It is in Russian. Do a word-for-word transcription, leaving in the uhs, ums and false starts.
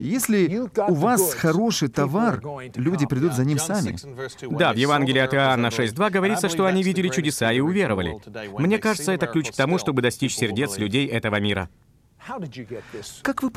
Если у вас хороший товар, люди придут за ним сами. Да, в Евангелии от Иоанна шесть два говорится, что они видели чудеса и уверовали. Мне кажется, это ключ к тому, чтобы достичь сердец людей этого мира. Как вы